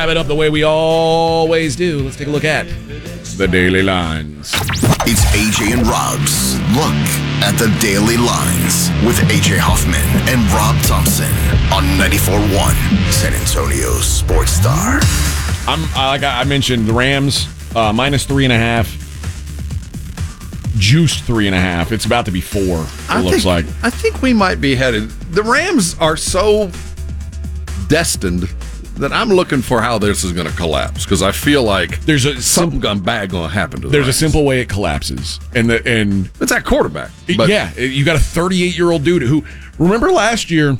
Wrap it up the way we always do. Let's take a look at the Daily Lines. It's AJ and Rob's Look at the Daily Lines with AJ Hoffman and Rob Thompson on 94.1 San Antonio's Sports Star. Like I mentioned, the Rams minus 3.5. Juiced 3.5. It's about to be 4. Looks like. I think we might be headed. The Rams are so destined that I'm looking for how this is going to collapse because I feel like there's something bad going to happen to them. There's a simple way it collapses, and it's that quarterback. But you got a 38-year-old dude who, remember last year,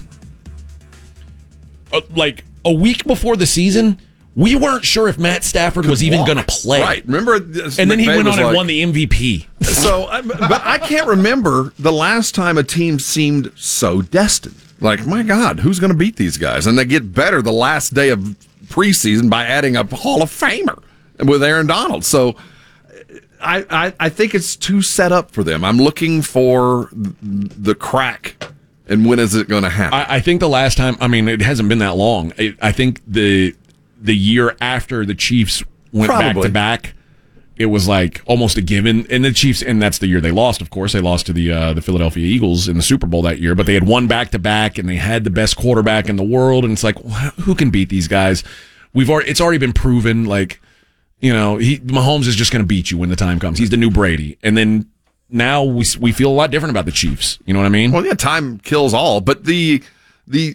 like a week before the season, we weren't sure if Matt Stafford was even going to play. Right. Remember? And then he went on and won the MVP. So, but I can't remember the last time a team seemed so destined. Like, my God, who's going to beat these guys? And they get better the last day of preseason by adding a Hall of Famer with Aaron Donald. So I think it's too set up for them. I'm looking for the crack. And when is it going to happen? I think the last time, it hasn't been that long. I think the year after the Chiefs went back-to-back, it was like almost a given. And the Chiefs, and that's the year they lost, of course. They lost to the Philadelphia Eagles in the Super Bowl that year. But they had won back-to-back, and they had the best quarterback in the world. And it's like, who can beat these guys? It's already been proven. Like, Mahomes is just going to beat you when the time comes. He's the new Brady. And then now we feel a lot different about the Chiefs. You know what I mean? Well, yeah, time kills all. But Mahomes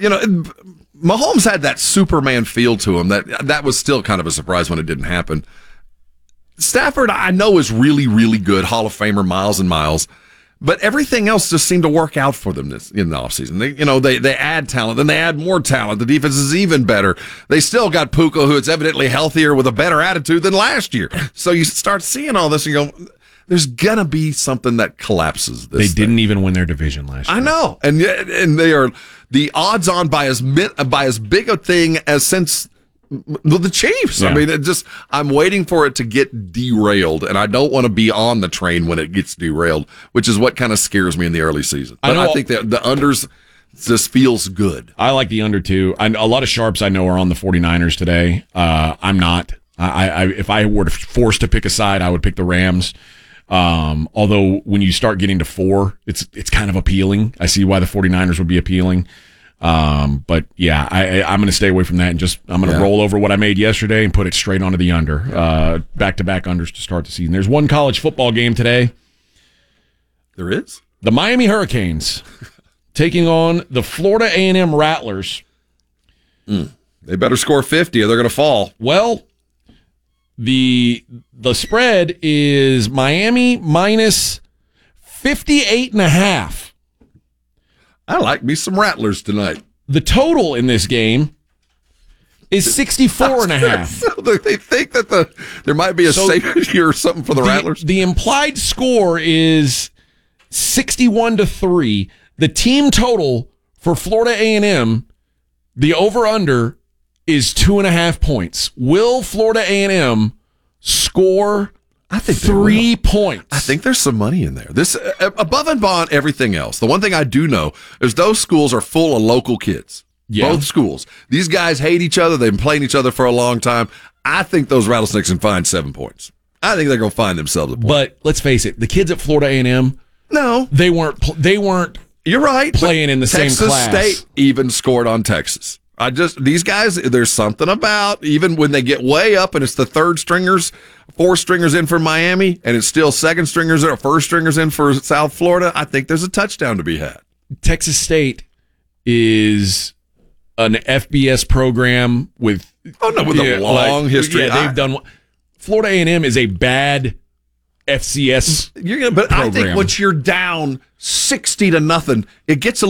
had that Superman feel to him that was still kind of a surprise when it didn't happen. Stafford, I know, is really, really good. Hall of Famer, miles and miles. But everything else just seemed to work out for them in the offseason. They add talent, then they add more talent. The defense is even better. They still got Puka, who is evidently healthier with a better attitude than last year. So you start seeing all this and you go, there's going to be something that collapses this. They didn't even win their division last year. I know. And they are the odds on by as big a thing as since the Chiefs. Yeah. I'm waiting for it to get derailed, and I don't want to be on the train when it gets derailed, which is what kind of scares me in the early season. But I think that the unders just feels good. I like the under too. A lot of sharps I know are on the 49ers today. I'm not. If I were forced to pick a side, I would pick the Rams. Although when you start getting to 4, it's kind of appealing. I see why the 49ers would be appealing. But yeah, I'm going to stay away from that and I'm going to roll over what I made yesterday and put it straight onto the under. Back-to-back unders to start the season. There's one college football game today. There is? The Miami Hurricanes taking on the Florida A&M Rattlers. They better score 50 or they're going to fall. Well, the spread is Miami minus 58.5. I like me some Rattlers tonight. The total in this game is 64.5. So they think that there might be a safety or something for the Rattlers? The implied score is 61-3. The team total for Florida A&M, the over-under, is 2.5 points. Will Florida A&M score 3 points? I think there's some money in there. This above and beyond everything else. The one thing I do know is those schools are full of local kids. Yeah. Both schools. These guys hate each other. They've been playing each other for a long time. I think those Rattlesnakes can find 7 points. I think they're going to find themselves a point. But let's face it, the kids at Florida A&M, no, they weren't. You're right. Playing in the same class. Texas State even scored on Texas. These guys, there's something about, even when they get way up and it's the third stringers, 4 stringers in for Miami, and it's still second stringers or first stringers in for South Florida, I think there's a touchdown to be had. Texas State is an FBS program with a long history. Yeah, they've done. Florida A&M is a bad FCS but program. I think once you're down 60-0, it gets a